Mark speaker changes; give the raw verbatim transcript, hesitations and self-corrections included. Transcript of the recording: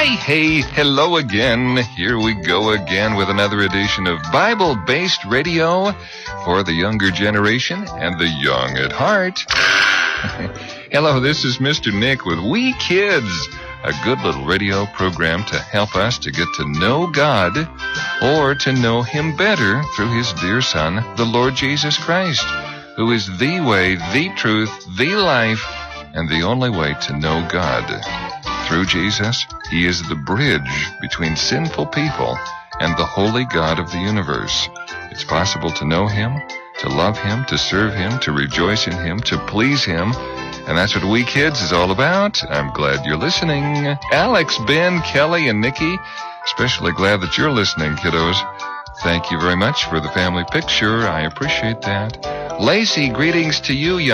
Speaker 1: Hey, hey, hello again. Here we go again with another edition of Bible-based radio for the younger generation and the young at heart. Hello, this is Mister Nick with We Kids, a good little radio program to help us to get to know God or to know Him better through His dear Son, the Lord Jesus Christ, who is the way, the truth, the life, and the only way to know God. Through Jesus, He is the bridge between sinful people and the holy God of the universe. It's possible to know Him, to love Him, to serve Him, to rejoice in Him, to please Him. And that's what We Kids is all about. I'm glad you're listening. Alex, Ben, Kelly, and Nikki, especially glad that you're listening, kiddos. Thank you very much for the family picture. I appreciate that. Lacey, greetings to you, young